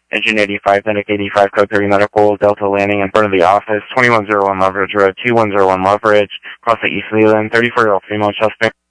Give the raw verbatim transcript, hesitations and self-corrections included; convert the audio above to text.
Engine eighty-five, Medic eighty-five, Code three Medical, Delta landing in front of the office, twenty-one oh one Loveridge Road, two one oh one Loveridge, across the East Leland, thirty-four-year-old female suspect.